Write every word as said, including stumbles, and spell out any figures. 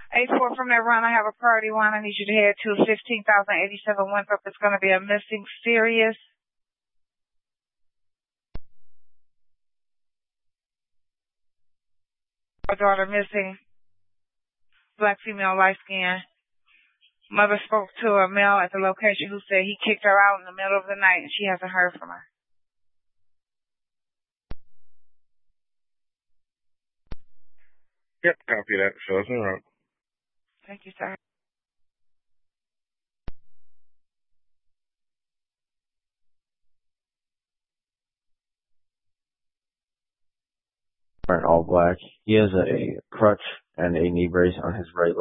eight four from that run, I have a priority one. I need you to head to fifteen thousand eighty-seven Winthrop. It's going to be a missing serious. Our daughter missing. Black female, light skin. Mother spoke to a male at the location who said he kicked her out in the middle of the night and she hasn't heard from her. Yep, copy that. Show us en route. Thank you, sir. All black. He has a crutch and a knee brace on his right leg.